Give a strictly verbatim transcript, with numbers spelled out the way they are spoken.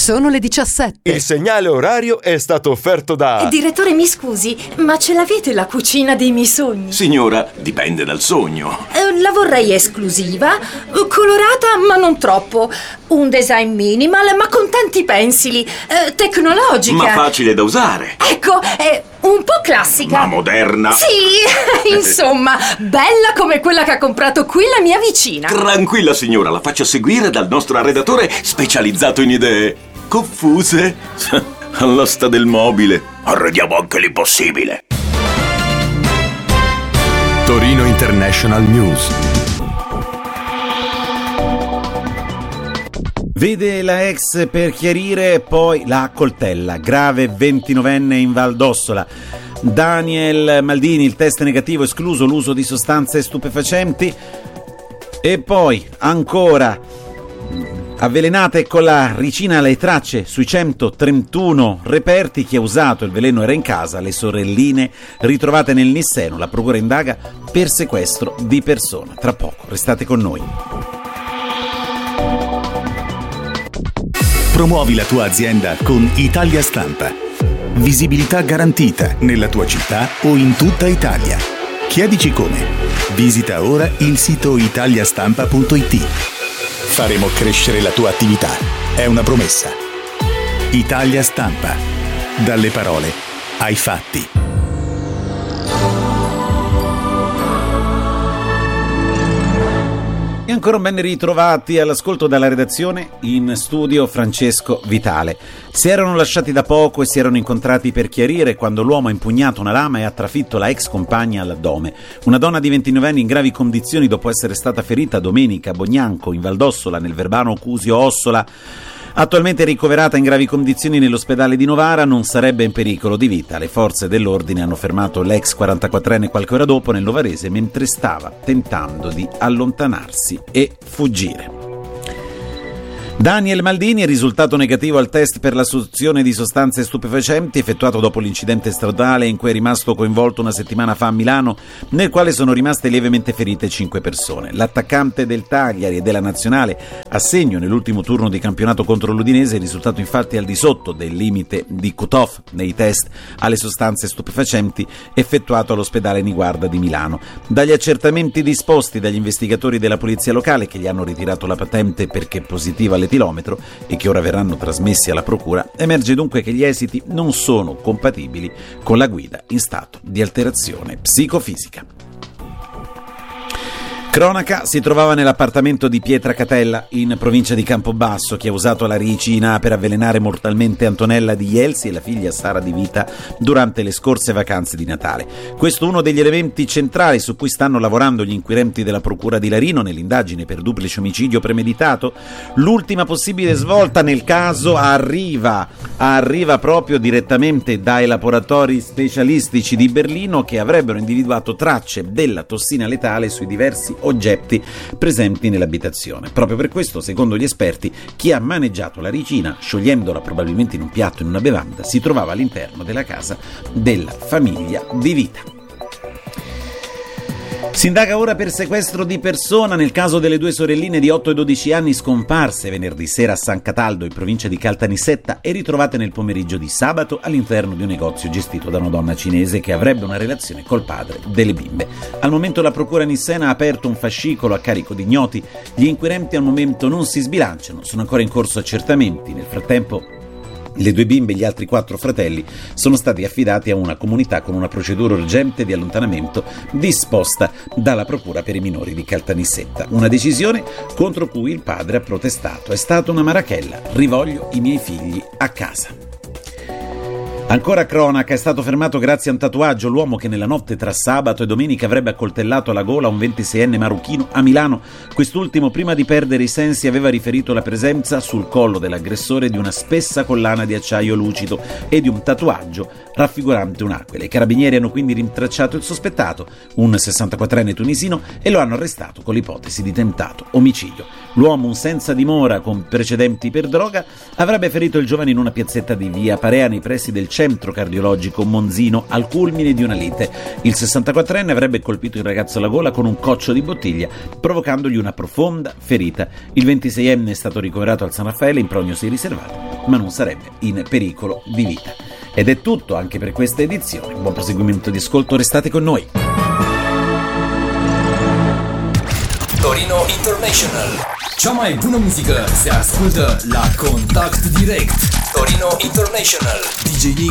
Sono le diciassette. Il segnale orario è stato offerto da... Direttore, mi scusi, ma ce l'avete la cucina dei miei sogni? Signora, dipende dal sogno. Eh, la vorrei esclusiva, colorata ma non troppo, un design minimal ma con tanti pensili, eh, tecnologica. Ma facile da usare. Ecco, è un po' classica. Ma moderna. Sì, insomma, bella come quella che ha comprato qui la mia vicina. Tranquilla signora, la faccio seguire dal nostro arredatore specializzato in idee confuse. All'asta del mobile. Arrediamo anche l'impossibile. Torino International News. Vede la ex per chiarire, poi la accoltella. Grave ventinovenne in Val d'Ossola. Daniel Maldini, il test negativo, escluso l'uso di sostanze stupefacenti. E poi ancora avvelenate con la ricina le tracce sui centotrentuno reperti. Chi ha usato il veleno era in casa. Le sorelline ritrovate nel Nisseno. La procura indaga per sequestro di persona. Tra poco, restate con noi. Promuovi la tua azienda con Italia Stampa. Visibilità garantita nella tua città o in tutta Italia. Chiedici come. Visita ora il sito italiastampa punto it. Faremo crescere la tua attività. È una promessa. Italia Stampa. Dalle parole ai fatti. E ancora ben ritrovati all'ascolto dalla redazione, in studio Francesco Vitale. Si erano lasciati da poco e si erano incontrati per chiarire quando l'uomo ha impugnato una lama e ha trafitto la ex compagna all'addome. Una donna di ventinove anni in gravi condizioni dopo essere stata ferita domenica a Bognanco, in Val d'Ossola, nel Verbano Cusio Ossola. Attualmente ricoverata in gravi condizioni nell'ospedale di Novara, non sarebbe in pericolo di vita. Le forze dell'ordine hanno fermato l'ex quarantaquattrenne qualche ora dopo nel Novarese mentre stava tentando di allontanarsi e fuggire. Daniel Maldini è risultato negativo al test per l'assunzione di sostanze stupefacenti effettuato dopo l'incidente stradale in cui è rimasto coinvolto una settimana fa a Milano, nel quale sono rimaste lievemente ferite cinque persone. L'attaccante del Cagliari e della Nazionale, a segno nell'ultimo turno di campionato contro l'Udinese, è risultato infatti al di sotto del limite di cut-off nei test alle sostanze stupefacenti effettuato all'ospedale Niguarda di Milano. Dagli accertamenti disposti dagli investigatori della polizia locale, che gli hanno ritirato la patente perché positiva chilometro e che ora verranno trasmessi alla procura, emerge dunque che gli esiti non sono compatibili con la guida in stato di alterazione psicofisica. Cronaca, si trovava nell'appartamento di Pietra Catella, in provincia di Campobasso, chi ha usato la ricina per avvelenare mortalmente Antonella di Ielsi e la figlia Sara di Vita durante le scorse vacanze di Natale. Questo è uno degli elementi centrali su cui stanno lavorando gli inquirenti della Procura di Larino nell'indagine per duplice omicidio premeditato. L'ultima possibile svolta nel caso arriva, arriva proprio direttamente dai laboratori specialistici di Berlino, che avrebbero individuato tracce della tossina letale sui diversi oggetti presenti nell'abitazione. Proprio per questo, secondo gli esperti, chi ha maneggiato la ricina, sciogliendola probabilmente in un piatto in una bevanda, si trovava all'interno della casa della famiglia di Vita. Si indaga ora per sequestro di persona nel caso delle due sorelline di otto e dodici anni scomparse venerdì sera a San Cataldo, in provincia di Caltanissetta, e ritrovate nel pomeriggio di sabato all'interno di un negozio gestito da una donna cinese che avrebbe una relazione col padre delle bimbe. Al momento la procura nissena ha aperto un fascicolo a carico di ignoti. Gli inquirenti al momento non si sbilanciano, sono ancora in corso accertamenti. Nel frattempo le due bimbe e gli altri quattro fratelli sono stati affidati a una comunità con una procedura urgente di allontanamento disposta dalla Procura per i minori di Caltanissetta. Una decisione contro cui il padre ha protestato. È stata una marachella. Rivoglio i miei figli a casa. Ancora cronaca, è stato fermato grazie a un tatuaggio l'uomo che nella notte tra sabato e domenica avrebbe accoltellato alla gola un ventiseienne marocchino a Milano. Quest'ultimo, prima di perdere i sensi, aveva riferito la presenza sul collo dell'aggressore di una spessa collana di acciaio lucido e di un tatuaggio raffigurante un'aquila. I carabinieri hanno quindi rintracciato il sospettato, un sessantaquattrenne tunisino, e lo hanno arrestato con l'ipotesi di tentato omicidio. L'uomo, un senza dimora con precedenti per droga, avrebbe ferito il giovane in una piazzetta di via Parea nei pressi del centro cardiologico Monzino al culmine di una lite. Il sessantaquattrenne avrebbe colpito il ragazzo alla gola con un coccio di bottiglia, provocandogli una profonda ferita. Il ventiseienne è stato ricoverato al San Raffaele in prognosi riservata. ma non sarebbe in pericolo di vita. Ed è tutto anche per questa edizione. Buon proseguimento di ascolto, restate con noi. Torino International. Cea mai bună muzică se ascultă la Contact Direct. Torino International. D J